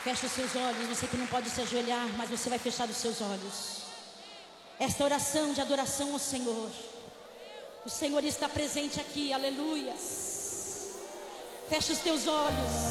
Feche os seus olhos, você que não pode se ajoelhar, mas você vai fechar os seus olhos. Esta oração de adoração ao Senhor. O Senhor está presente aqui, aleluia. Feche os teus olhos.